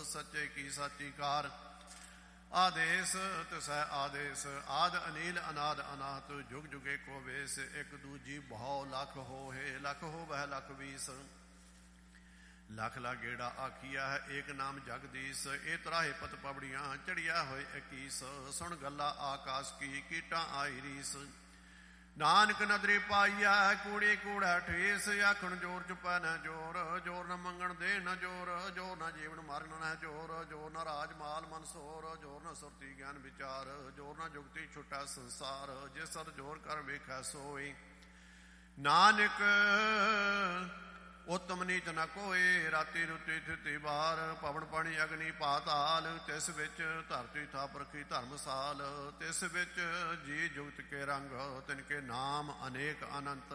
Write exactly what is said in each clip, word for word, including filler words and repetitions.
सच्चे की साची कार। आदेश तिसै आदेश आद अनील अनाद अनाहत जुग जुगे को वेश। एक दूजी बहु लख होहे लख हो वह लख बीस। लख ला गेड़ा आखिया है एक नाम जगदीश। ए तराहे पत पबड़ियां चढ़िया होए इक्कीस। सुन गल्ला आकाश की कीटा आई रीस। नानक नदरी पाइया कूड़ी कूड़ा ठेस। आखण जोर चुपै न जोर जोर न मंगण दे न जोर। जोर न जीवन मरण न जोर जोर न राज माल मनसोर। जोर न सुरती ज्ञान विचार जोर न जुगती छुटा संसार। जिस सर जोर कर वेखै सोई नानक उत्तम नीच न कोई। राती रुती थिति बार पवन पानी अग्नि पाताल। तिस विच धरती थाप रखी धर्मसाल। तिस विच जी जुगत के रंग तिनके नाम अनेक अनंत।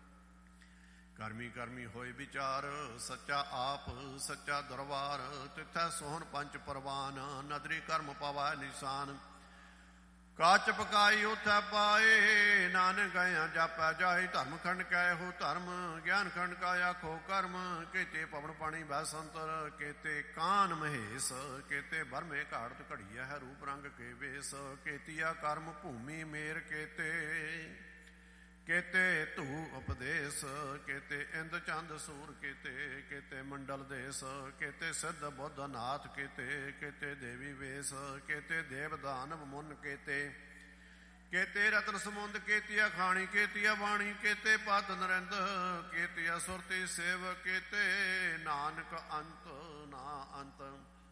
करमी करमी होए विचार सच्चा आप सच्चा दरबार। तिथै सोहन पंच परवान नदरी कर्म पावै निशान। काच पकाई उथै पाए नानक गया जापै जाए। धर्म खंड कै हो धर्म ज्ञान खंड का आखो कर्म। केते पवन पानी बैसंतर केते कान महेश। केते भरमे घाड़त घड़िया है रूप रंग के वेश। केतिया कर्म भूमि मेर केते केते धू उपदेश। केते इंद चंद सूर केते केते मंडल देश। केते सिद्ध बुद्ध नाथ केते केते देवी वेश। केते देव दानव मुन केते केते रतन समुंद। केतिया खाणी केतिया वाणी केते पद नरिंद। केतिया सुरती सेव केते नानक अंत ना अंत।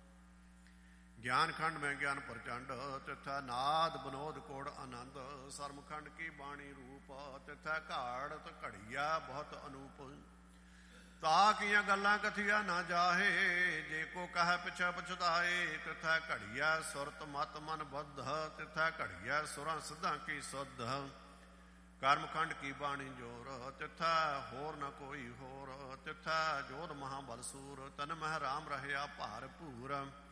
ज्ञान खंड में ज्ञान प्रचंड तिथै नाद विनोद कोड़ आनंद। सरम खंड की बाणी रूप तिथै घाड़त घड़िया बहुत अनूप। ताकियां गल्लां कथिया ना जाहे जे को कह पिछा पछताए। तिथै घड़िया सुरत मत मन बुद्ध तिथै घड़िया सुरां सिद्धां की सुध। कर्म खंड की बाणी जोर तिथै होर न कोई होर। तिथै जोध महाबल सूर तन मह राम रहया भारपूर।